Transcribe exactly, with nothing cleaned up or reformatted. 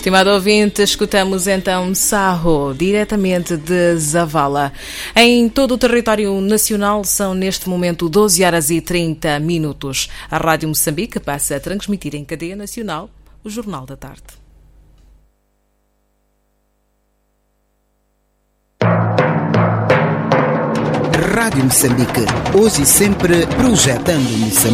Estimado ouvinte, escutamos então Sarro, diretamente de Zavala. Em todo o território nacional são neste momento doze horas e trinta minutos. A Rádio Moçambique passa a transmitir em cadeia nacional o Jornal da Tarde. Rádio Moçambique, hoje e sempre projetando Moçambique.